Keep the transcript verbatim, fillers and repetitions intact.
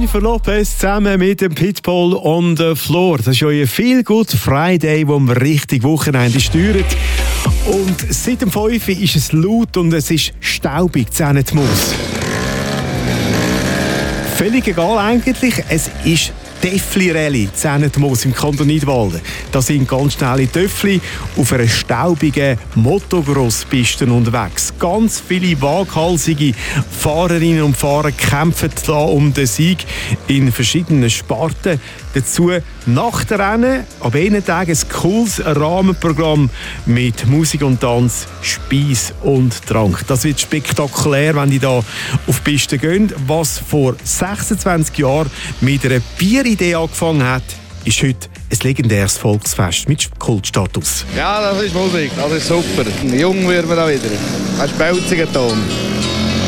Jennifer Lopez zusammen mit dem Pitbull on the Floor. Das ist ja ein Feel Good Friday, wo man richtig Wochenende steuert. Und seit dem fünf Uhr ist es laut und es ist staubig, die Maus. Völlig egal eigentlich, es ist Töffli-Rallye, die Maus im Kanton Nidwalden. Da sind ganz schnelle Töffli auf einer staubigen Motocross-Piste unterwegs. Ganz viele waghalsige Fahrerinnen und Fahrer kämpfen da um den Sieg in verschiedenen Sparten. Dazu nach dem Rennen, ab einen Tagen ein cooles Rahmenprogramm mit Musik und Tanz, Speis und Trank. Das wird spektakulär, wenn die da auf die Piste gehen. Was vor sechsundzwanzig Jahren mit einer Bieridee angefangen hat, ist heute ein legendäres Volksfest mit Kultstatus. Ja, das ist Musik, das ist super. Jung werden wir da wieder. Ein spelziger Ton.